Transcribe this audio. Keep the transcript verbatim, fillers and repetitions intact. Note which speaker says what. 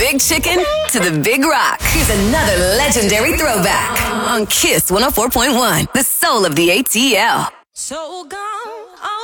Speaker 1: big chicken to the big rock. Here's another legendary throwback on Kiss one oh four point one, the soul of the A T L.
Speaker 2: So gone.